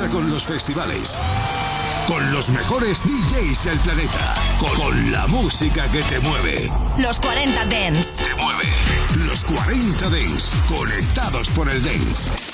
conecta con los festivales, con los mejores DJs del planeta, con la música que te mueve. Los 40 Dance. Te mueve. Los 40 Dance, conectados por el Dance.